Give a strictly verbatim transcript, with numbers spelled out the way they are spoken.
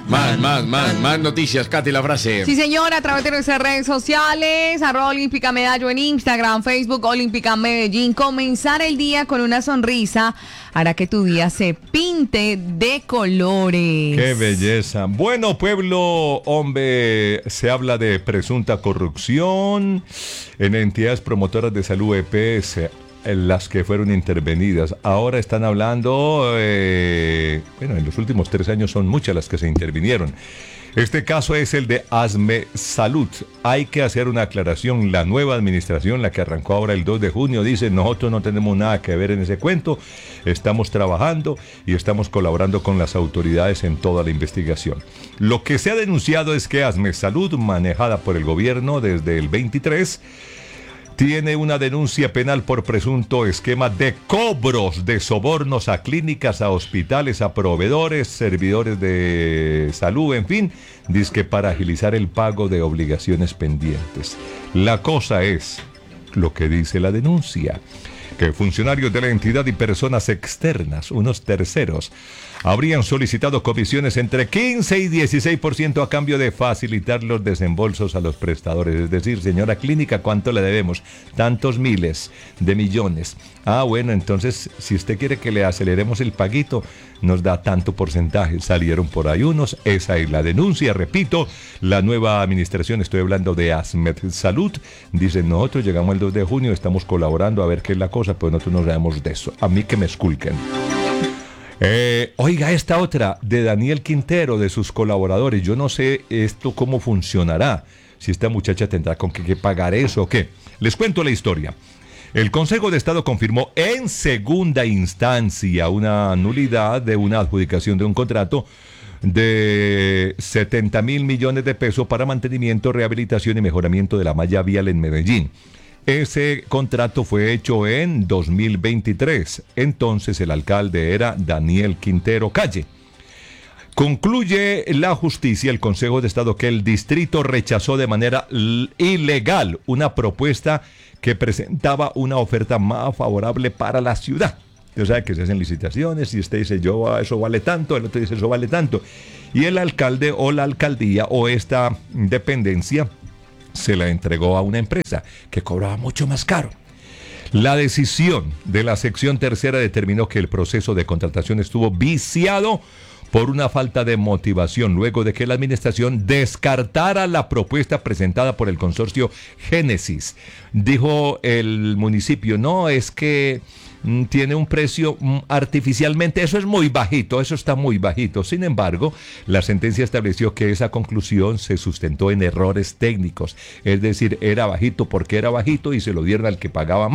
Más, más, más, más noticias, Katy, la frase. Sí, señora, a través de nuestras redes sociales, arroba Olímpica Medallo en Instagram, Facebook, Olímpica Medellín. Comenzar el día con una sonrisa hará que tu día se pinte de colores. ¡Qué belleza! Bueno, pueblo, hombre, se habla de presunta corrupción en entidades promotoras de salud E P S. Las que fueron intervenidas. Ahora están hablando, eh, bueno, en los últimos tres años son muchas las que se intervinieron. Este caso es el de Asme Salud. Hay que hacer una aclaración. La nueva administración, la que arrancó ahora el dos de junio, dice: nosotros no tenemos nada que ver en ese cuento, estamos trabajando y estamos colaborando con las autoridades en toda la investigación. Lo que se ha denunciado es que Asme Salud, manejada por el gobierno desde el veintitrés, tiene una denuncia penal por presunto esquema de cobros de sobornos a clínicas, a hospitales, a proveedores, servidores de salud, en fin, dizque para agilizar el pago de obligaciones pendientes. La cosa es lo que dice la denuncia, que funcionarios de la entidad y personas externas, unos terceros, habrían solicitado comisiones entre quince y dieciséis por ciento a cambio de facilitar los desembolsos a los prestadores. Es decir, señora clínica, ¿cuánto le debemos? Tantos miles de millones. Ah, bueno, entonces, si usted quiere que le aceleremos el paguito, nos da tanto porcentaje. Salieron por ahí unos, esa es la denuncia. Repito, la nueva administración, estoy hablando de Asmed Salud, dicen: nosotros llegamos el dos de junio, estamos colaborando a ver qué es la cosa, pero nosotros no sabemos de eso. A mí que me esculquen. Eh, oiga, esta otra de Daniel Quintero, de sus colaboradores. Yo no sé esto cómo funcionará, si esta muchacha tendrá con qué, qué pagar eso o qué. Les cuento la historia. El Consejo de Estado confirmó en segunda instancia una nulidad de una adjudicación de un contrato de setenta mil millones de pesos para mantenimiento, rehabilitación y mejoramiento de la malla vial en Medellín. Ese contrato fue hecho en dos mil veintitrés. Entonces el alcalde era Daniel Quintero Calle. Concluye la justicia, el Consejo de Estado, que el distrito rechazó de manera ilegal una propuesta que presentaba una oferta más favorable para la ciudad. O sea, que se hacen licitaciones y usted dice: yo, eso vale tanto, el otro dice: eso vale tanto. Y el alcalde o la alcaldía o esta dependencia se la entregó a una empresa que cobraba mucho más caro. La decisión de la sección tercera determinó que el proceso de contratación estuvo viciado por una falta de motivación, luego de que la administración descartara la propuesta presentada por el consorcio Génesis. Dijo el municipio: no, es que mm, tiene un precio mm, artificialmente, eso es muy bajito, eso está muy bajito. Sin embargo, la sentencia estableció que esa conclusión se sustentó en errores técnicos, es decir, era bajito porque era bajito y se lo dieron al que pagaba más.